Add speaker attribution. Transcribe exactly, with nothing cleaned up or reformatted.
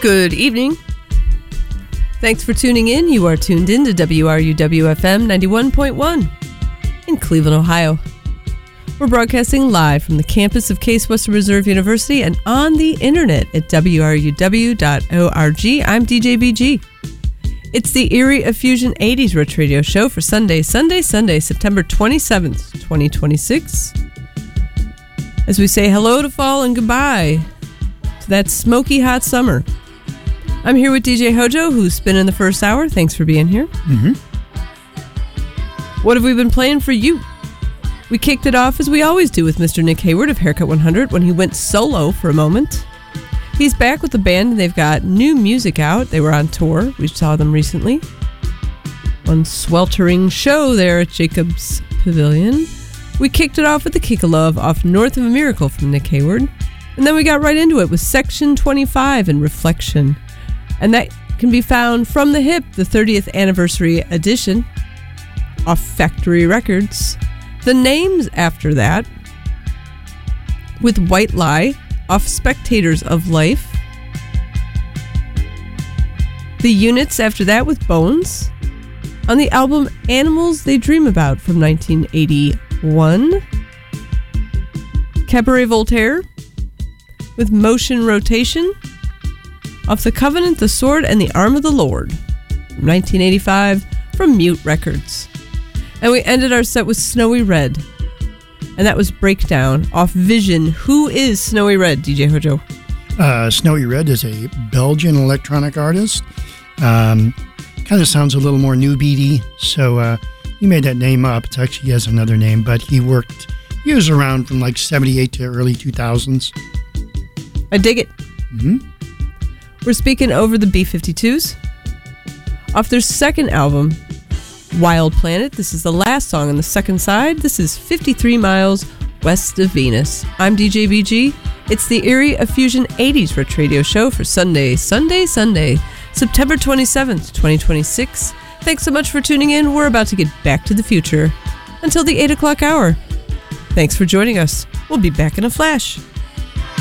Speaker 1: Good evening. Thanks for tuning in. You are tuned in to W R U W F M ninety-one point one in Cleveland, Ohio. We're broadcasting live from the campus of Case Western Reserve University and on the internet at W R U W dot org. I'm D J B G. It's the Eerie of Fusion eighties Rich Radio Show for Sunday, Sunday, Sunday, September twenty-seventh, twenty twenty-six. As we say hello to fall and goodbye to that smoky hot summer. I'm here with D J Hojo, who's spinning the first hour. Thanks for being here.
Speaker 2: Mm-hmm.
Speaker 1: What have we been playing for you? We kicked it off as we always do with Mister Nick Hayward of Haircut one hundred when he went solo for a moment. He's back with the band and they've got new music out. They were on tour. We saw them recently. One sweltering show there at Jacobs Pavilion. We kicked it off with the Kick of Love off North of a Miracle from Nick Hayward. And then we got right into it with Section twenty-five and Reflection. And that can be found from the Hip, the thirtieth anniversary edition, off Factory Records. The Names after that, with White Lie, off Spectators of Life. The Units after that with Bones, on the album Animals They Dream About from nineteen eighty-one. Cabaret Voltaire, with Motion Rotation, off The Covenant, the Sword, and the Arm of the Lord, from nineteen eighty-five, from Mute Records. And we ended our set with Snowy Red, and that was Breakdown, off Vision. Who is Snowy Red, D J Hojo?
Speaker 2: Uh, Snowy Red is a Belgian electronic artist. Um, kind of sounds a little more new beaty, so uh, he made that name up. It's actually, he has another name, but he worked, he was around from like seventy-eight to early two thousands.
Speaker 1: I dig it.
Speaker 2: Mm-hmm.
Speaker 1: We're speaking over the B fifty-twos. Off their second album, Wild Planet. This is the last song on the second side. This is fifty-three miles West of Venus. I'm D J B G. It's the Eerie of Fusion eighties Rich Radio Show for Sunday, Sunday, Sunday, September twenty-seventh, twenty twenty-six. Thanks so much for tuning in. We're about to get back to the future until the eight o'clock hour. Thanks for joining us. We'll be back in a flash.